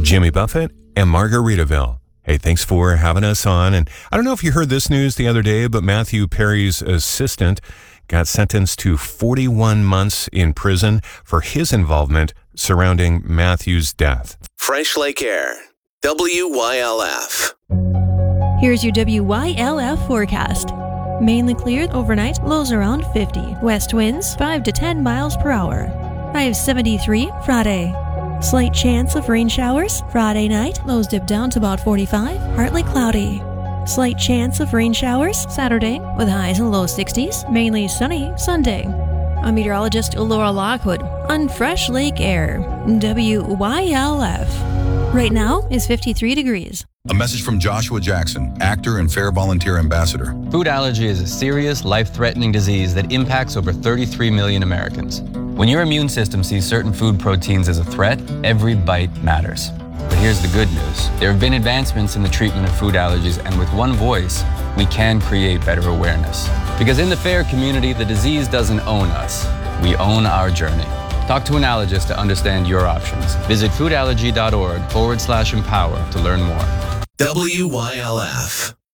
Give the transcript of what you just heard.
Jimmy Buffett and Margaritaville. Hey, thanks for having us on. And I don't know if you heard this news the other day, but Matthew Perry's assistant got sentenced to 41 months in prison for his involvement surrounding Matthew's death. Fresh Lake Air, WYLF. Here's your WYLF forecast. Mainly clear overnight, lows around 50. West winds 5 to 10 miles per hour. High of 73 Friday. Slight chance of rain showers Friday night, lows dip down to about 45, partly cloudy. Slight chance of rain showers Saturday with highs in low 60s, mainly sunny Sunday. I'm meteorologist Laura Lockwood on Fresh Lake Air, WYLF. Right now is 53 degrees. A message from Joshua Jackson, actor and Fair Volunteer Ambassador. Food allergy is a serious, life-threatening disease that impacts over 33 million Americans. When your immune system sees certain food proteins as a threat, every bite matters. But here's the good news. There have been advancements in the treatment of food allergies, and with one voice, we can create better awareness. Because in the FAIR community, the disease doesn't own us. We own our journey. Talk to an allergist to understand your options. Visit foodallergy.org/empower to learn more. WYLF.